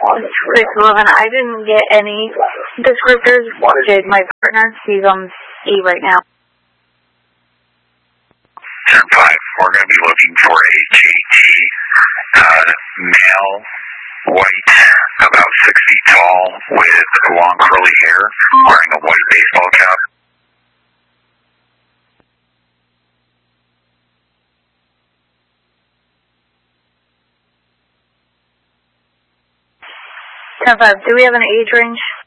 6'11". I didn't get any descriptors. Did my partner? He's on E right now. 10-5, we're going to be looking for a JT, male, white, about 6 feet tall, with long curly hair, wearing a white baseball cap. 10-5, do we have an age range?